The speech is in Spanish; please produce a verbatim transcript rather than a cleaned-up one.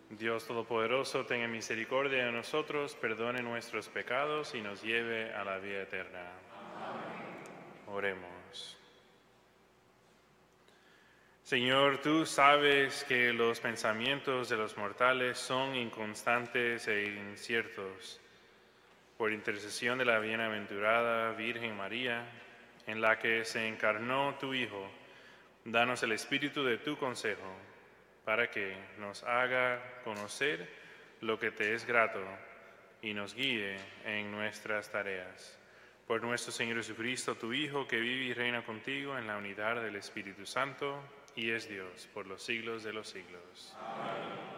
Dios Todopoderoso, tenga misericordia de nosotros, perdone nuestros pecados y nos lleve a la vida eterna. Amén. Oremos. Señor, tú sabes que los pensamientos de los mortales son inconstantes e inciertos. Por intercesión de la bienaventurada Virgen María, en la que se encarnó tu Hijo, danos el espíritu de tu consejo, para que nos haga conocer lo que te es grato y nos guíe en nuestras tareas. Por nuestro Señor Jesucristo, tu Hijo, que vive y reina contigo en la unidad del Espíritu Santo, y es Dios por los siglos de los siglos. Amén.